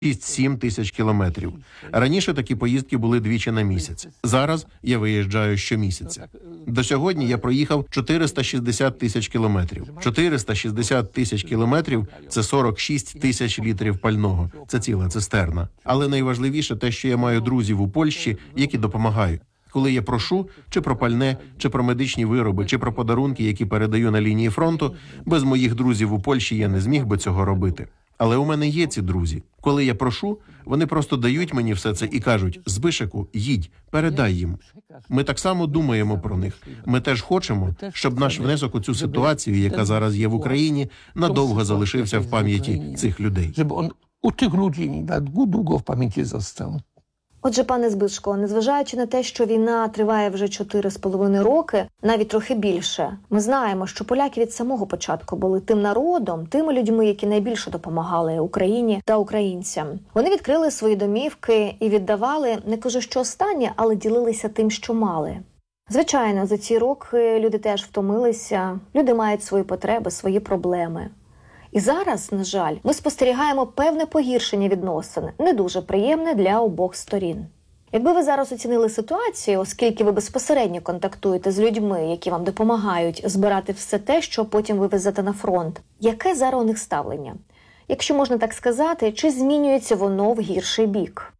6-7 тисяч кілометрів. Раніше такі поїздки були двічі на місяць. Зараз я виїжджаю щомісяця. До сьогодні я проїхав 460 тисяч кілометрів. 460 тисяч кілометрів – це 46 тисяч літрів пального. Це ціла цистерна. Але найважливіше те, що я маю друзів у Польщі, які допомагають. Коли я прошу, чи про пальне, чи про медичні вироби, чи про подарунки, які передаю на лінії фронту, без моїх друзів у Польщі я не зміг би цього робити. Але у мене є ці друзі. Коли я прошу, вони просто дають мені все це і кажуть: «Збишеку, їдь, передай їм». Ми так само думаємо про них. Ми теж хочемо, щоб наш внесок у цю ситуацію, яка зараз є в Україні, надовго залишився в пам'яті цих людей. Щоб він у тих людей надовго в пам'яті зостав. Отже, пане Збишко, незважаючи на те, що війна триває вже 4,5 роки, навіть трохи більше, ми знаємо, що поляки від самого початку були тим народом, тими людьми, які найбільше допомагали Україні та українцям. Вони відкрили свої домівки і віддавали, не кажу, що останнє, але ділилися тим, що мали. Звичайно, за ці роки люди теж втомилися, люди мають свої потреби, свої проблеми. І зараз, на жаль, ми спостерігаємо певне погіршення відносин, не дуже приємне для обох сторін. Якби ви зараз оцінили ситуацію, оскільки ви безпосередньо контактуєте з людьми, які вам допомагають збирати все те, що потім ви везете на фронт, яке зараз у них ставлення? Якщо можна так сказати, чи змінюється воно в гірший бік?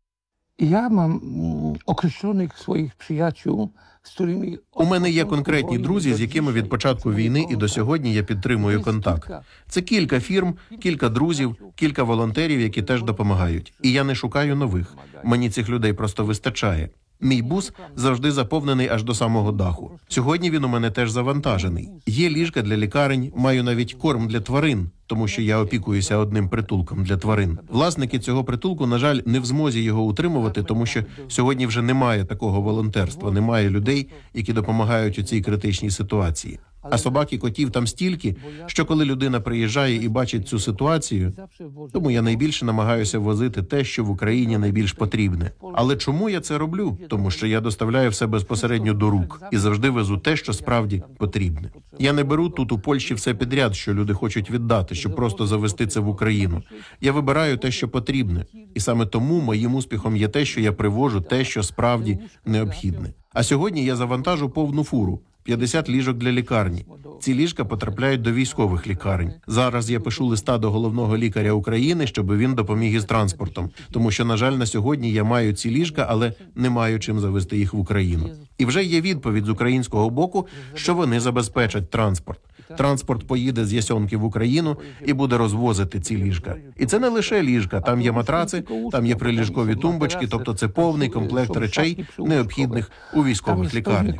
Я мам окрещених своїх приятелів, з якими... У мене є конкретні друзі, з якими від початку війни і до сьогодні я підтримую контакт. Це кілька фірм, кілька друзів, кілька волонтерів, які теж допомагають. І я не шукаю нових. Мені цих людей просто вистачає. Мій бус завжди заповнений аж до самого даху. Сьогодні він у мене теж завантажений. Є ліжка для лікарень, маю навіть корм для тварин, тому що я опікуюся одним притулком для тварин. Власники цього притулку, на жаль, не в змозі його утримувати, тому що сьогодні вже немає такого волонтерства, немає людей, які допомагають у цій критичній ситуації. А собак і котів там стільки, що коли людина приїжджає і бачить цю ситуацію, тому я найбільше намагаюся возити те, що в Україні найбільш потрібне. Але чому я це роблю? Тому що я доставляю все безпосередньо до рук і завжди везу те, що справді потрібне. Я не беру тут у Польщі все підряд, що люди хочуть віддати, щоб просто завести це в Україну. Я вибираю те, що потрібне. І саме тому моїм успіхом є те, що я привожу те, що справді необхідне. А сьогодні я завантажу повну фуру. 50 ліжок для лікарні. Ці ліжка потрапляють до військових лікарень. Зараз я пишу листа до головного лікаря України, щоб він допоміг із транспортом. Тому що, на жаль, на сьогодні я маю ці ліжка, але не маю чим завести їх в Україну. І вже є відповідь з українського боку, що вони забезпечать транспорт. Транспорт поїде з Ясьонки в Україну і буде розвозити ці ліжка. І це не лише ліжка, там є матраци, там є приліжкові тумбочки, тобто це повний комплект речей, необхідних у військових лікарнях.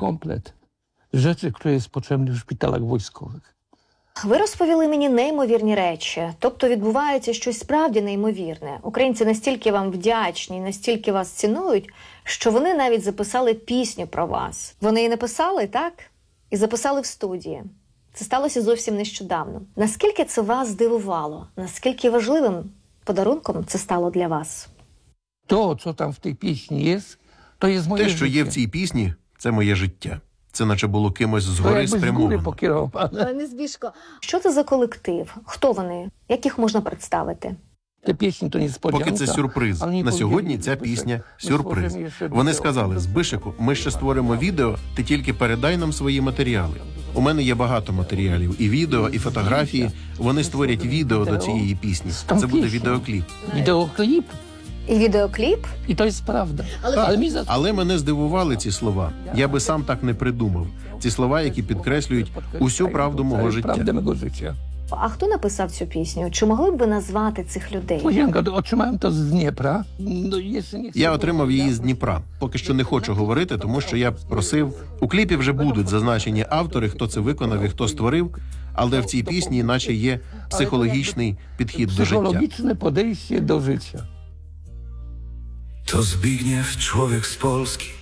Rzeczy, które jest potrzebne w szpitalach wojskowych. Ви розповіли мені неймовірні речі, тобто відбувається щось справді неймовірне. Українці настільки вам вдячні, настільки вас цінують, що вони навіть записали пісню про вас. Вони її написали, так? І записали в студії. Це сталося зовсім нещодавно. Наскільки це вас здивувало? Наскільки важливим подарунком це стало для вас? То, що там в тій пісні є, то є моє життя. Те, що є в цій пісні, це моє життя. Це наче було кимось згори спрямовано. Пане Збишко, що це за колектив? Хто вони? Як їх можна представити? Поки це сюрприз. На сьогодні ця пісня – сюрприз. Вони сказали: «Збишеку, ми ще створимо відео, ти тільки передай нам свої матеріали». У мене є багато матеріалів. І відео, і фотографії. Вони створять відео до цієї пісні. Це буде відеокліп. Відеокліп? І відеокліп? І то є правда. Але мене здивували ці слова. Я би сам так не придумав. Ці слова, які підкреслюють усю правду мого життя. А хто написав цю пісню? Чи могли б ви назвати цих людей? Я отримав її з Дніпра. Поки що не хочу говорити, тому що я просив. У кліпі вже будуть зазначені автори, хто це виконав і хто створив, але в цій пісні наче є психологічний підхід до життя. Психологічне підходи до життя. To Zbigniew, człowiek z Polski,